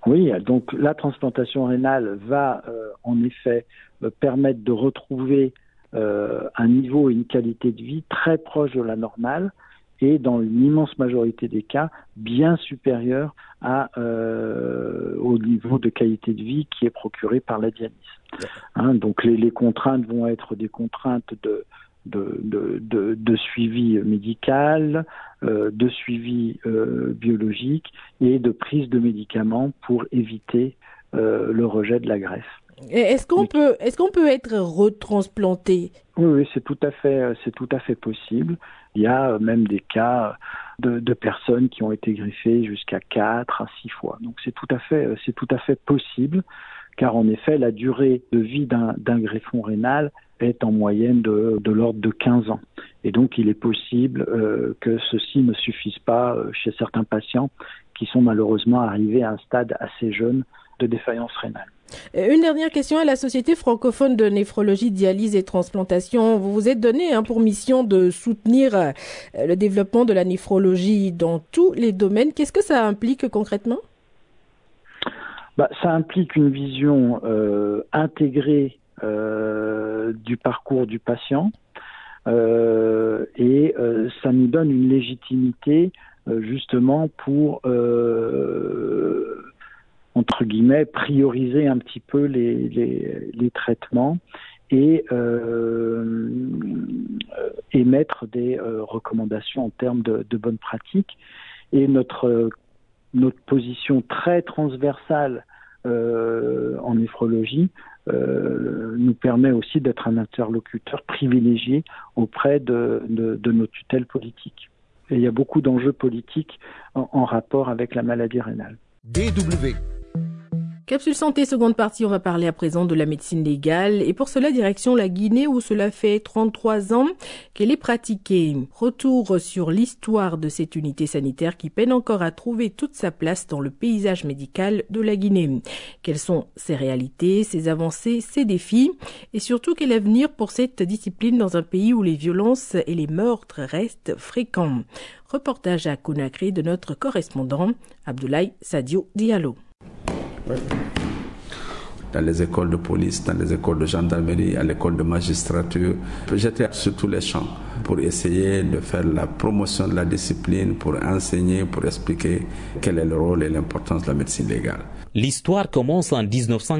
Oui, donc la transplantation rénale va en effet permettre de retrouver un niveau et une qualité de vie très proche de la normale et dans l'immense majorité des cas bien supérieur au niveau de qualité de vie qui est procuré par la dialyse. Donc les contraintes vont être des contraintes de suivi médical, de suivi biologique et de prise de médicaments pour éviter le rejet de la greffe. Est-ce qu'on peut être retransplanté? Oui, c'est tout à fait possible. Il y a même des cas de personnes qui ont été greffées jusqu'à 4 à 6 fois. Donc c'est tout à fait possible, car en effet la durée de vie d'un greffon rénal est en moyenne de l'ordre de 15 ans. Et donc il est possible que ceci ne suffise pas chez certains patients qui sont malheureusement arrivés à un stade assez jeune de défaillance rénale. Une dernière question à la Société francophone de néphrologie, dialyse et transplantation. Vous vous êtes donné pour mission de soutenir le développement de la néphrologie dans tous les domaines. Qu'est-ce que ça implique concrètement? Ça implique une vision intégrée du parcours du patient et ça nous donne une légitimité justement pour entre guillemets, prioriser un petit peu les traitements et émettre des recommandations en termes de bonnes pratiques. Et notre position très transversale en néphrologie nous permet aussi d'être un interlocuteur privilégié auprès de nos tutelles politiques. Et il y a beaucoup d'enjeux politiques en rapport avec la maladie rénale. DW. Capsule santé, seconde partie, on va parler à présent de la médecine légale et pour cela direction la Guinée où cela fait 33 ans qu'elle est pratiquée. Retour sur l'histoire de cette unité sanitaire qui peine encore à trouver toute sa place dans le paysage médical de la Guinée. Quelles sont ses réalités, ses avancées, ses défis et surtout quel avenir pour cette discipline dans un pays où les violences et les meurtres restent fréquents. Reportage à Conakry de notre correspondant Abdoulaye Sadio Diallo. Dans les écoles de police, dans les écoles de gendarmerie, à l'école de magistrature. J'étais sur tous les champs pour essayer de faire la promotion de la discipline, pour enseigner, pour expliquer quel est le rôle et l'importance de la médecine légale. L'histoire commence en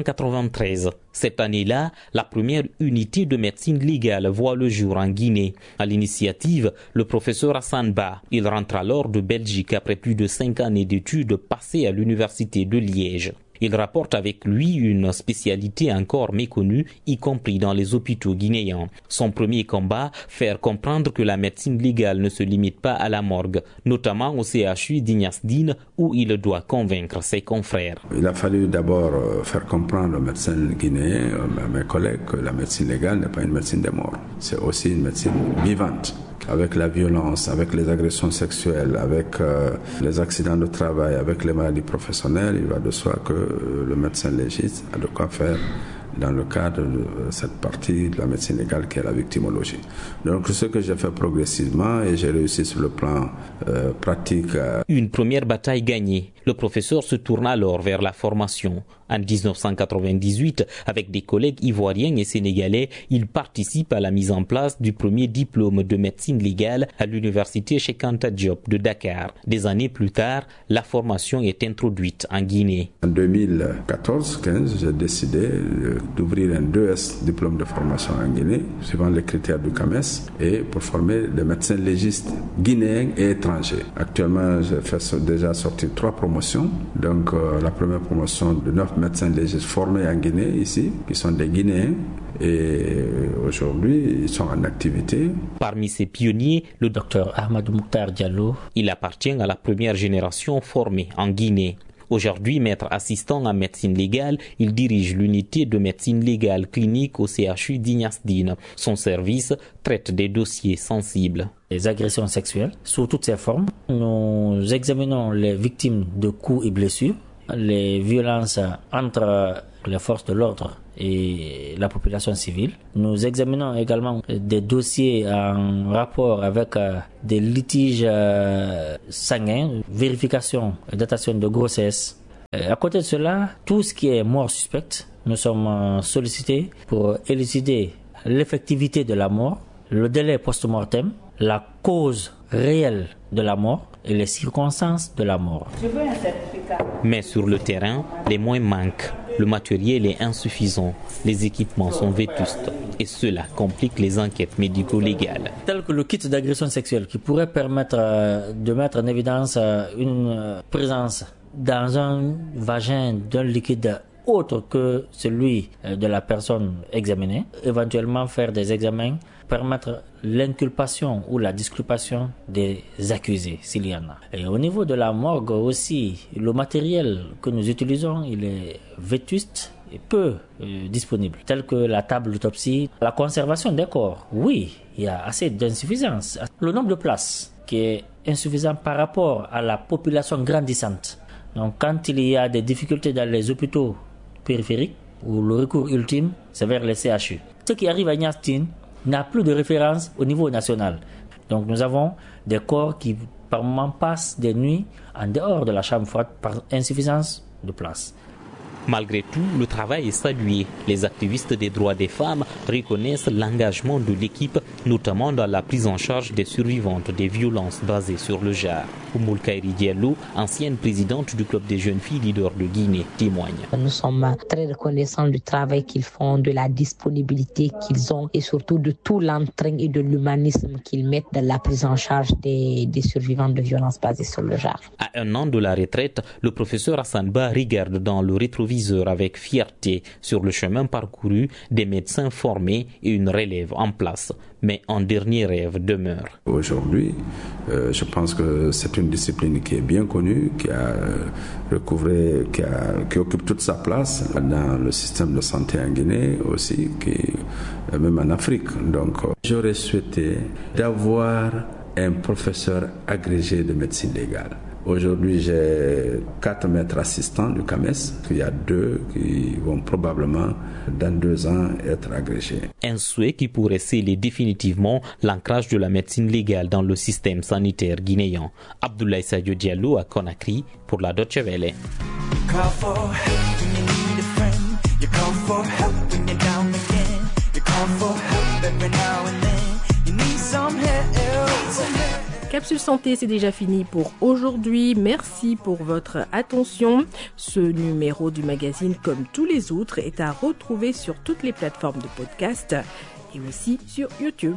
1993. Cette année-là, la première unité de médecine légale voit le jour en Guinée. À l'initiative, le professeur Hassan Ba. Il rentre alors de Belgique après plus de 5 années d'études passées à l'université de Liège. Il rapporte avec lui une spécialité encore méconnue, y compris dans les hôpitaux guinéens. Son premier combat, faire comprendre que la médecine légale ne se limite pas à la morgue, notamment au CHU d'Ignasdine, où il doit convaincre ses confrères. Il a fallu d'abord faire comprendre aux médecins guinéens, à mes collègues, que la médecine légale n'est pas une médecine des morts. C'est aussi une médecine vivante. Avec la violence, avec les agressions sexuelles, avec les accidents de travail, avec les maladies professionnelles, il va de soi que le médecin légiste a de quoi faire dans le cadre de cette partie de la médecine légale qui est la victimologie. Donc ce que j'ai fait progressivement et j'ai réussi sur le plan pratique. Une première bataille gagnée. Le professeur se tourne alors vers la formation. En 1998, avec des collègues ivoiriens et sénégalais, il participe à la mise en place du premier diplôme de médecine légale à l'université Cheikh Anta Diop de Dakar. Des années plus tard, la formation est introduite en Guinée. En 2014-15, j'ai décidé d'ouvrir un 2S diplôme de formation en Guinée, suivant les critères du CAMES, et pour former des médecins légistes guinéens et étrangers. Actuellement, j'ai fait déjà sortir 3 promotions. Donc, la première promotion de 9 médecins légistes formés en Guinée, ici, qui sont des Guinéens, et aujourd'hui, ils sont en activité. Parmi ces pionniers, le docteur Ahmadou Mouktar Diallo. Il appartient à la première génération formée en Guinée. Aujourd'hui, maître assistant en médecine légale, il dirige l'unité de médecine légale clinique au CHU d'Ignasdine. Son service traite des dossiers sensibles. Les agressions sexuelles, sous toutes ses formes. Nous examinons les victimes de coups et blessures, les violences entre les forces de l'ordre et la population civile. Nous examinons également des dossiers en rapport avec des litiges sanguins, vérification et datation de grossesse, À côté de cela, tout ce qui est mort suspecte, nous sommes sollicités pour élucider l'effectivité de la mort, le délai post-mortem, la cause réelle de la mort et les circonstances de la mort. Mais sur le terrain, les moyens manquent. Le matériel est insuffisant, les équipements sont vétustes et cela complique les enquêtes médico-légales. Tel que le kit d'agression sexuelle qui pourrait permettre de mettre en évidence une présence dans un vagin d'un liquide autre que celui de la personne examinée, éventuellement faire des examens, permettre l'inculpation ou la disculpation des accusés, s'il y en a. Et au niveau de la morgue aussi, le matériel que nous utilisons, il est vétuste et peu disponible, tel que la table d'autopsie, la conservation des corps. Oui, il y a assez d'insuffisance. Le nombre de places qui est insuffisant par rapport à la population grandissante. Donc quand il y a des difficultés dans les hôpitaux périphériques, où le recours ultime, c'est vers les CHU. Ce qui arrive à Niastine n'a plus de référence au niveau national. Donc nous avons des corps qui par moments passent des nuits en dehors de la chambre froide par insuffisance de place. Malgré tout, le travail est salué. Les activistes des droits des femmes reconnaissent l'engagement de l'équipe, notamment dans la prise en charge des survivantes des violences basées sur le genre. Oumoul Kairi Diallo, ancienne présidente du club des jeunes filles leaders de Guinée, témoigne. Nous sommes très reconnaissants du travail qu'ils font, de la disponibilité qu'ils ont et surtout de tout l'entrain et de l'humanisme qu'ils mettent dans la prise en charge des survivantes de violences basées sur le genre. À un an de la retraite, le professeur Hassan Ba regarde dans le rétroviseur avec fierté sur le chemin parcouru, des médecins formés et une relève en place. Mais un dernier rêve demeure. Aujourd'hui, je pense que c'est une discipline qui est bien connue, qui a recouvré, qui occupe toute sa place dans le système de santé en Guinée aussi, même en Afrique. Donc, j'aurais souhaité d'avoir un professeur agrégé de médecine légale. Aujourd'hui, j'ai 4 maîtres assistants du CAMES. Il y a 2 qui vont probablement, dans 2 ans, être agrégés. Un souhait qui pourrait sceller définitivement l'ancrage de la médecine légale dans le système sanitaire guinéen. Abdoulaye Sadio Diallo à Conakry pour la Deutsche Welle. Capsule Santé, c'est déjà fini pour aujourd'hui. Merci pour votre attention. Ce numéro du magazine, comme tous les autres, est à retrouver sur toutes les plateformes de podcast et aussi sur YouTube.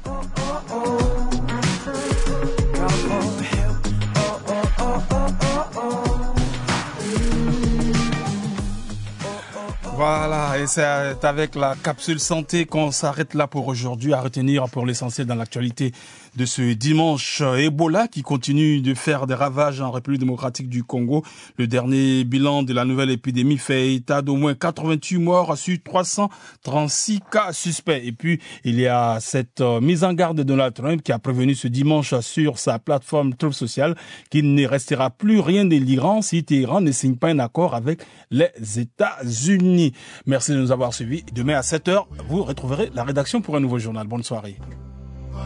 Voilà, et c'est avec la capsule santé qu'on s'arrête là pour aujourd'hui. À retenir pour l'essentiel dans l'actualité de ce dimanche, Ebola qui continue de faire des ravages en République démocratique du Congo. Le dernier bilan de la nouvelle épidémie fait état d'au moins 88 morts sur 336 cas suspects. Et puis, il y a cette mise en garde de Donald Trump qui a prévenu ce dimanche sur sa plateforme Truth Social qu'il ne restera plus rien délirant si Téhéran ne signe pas un accord avec les États-Unis. Merci de nous avoir suivis. Demain à 7h, vous retrouverez la rédaction pour un nouveau journal. Bonne soirée.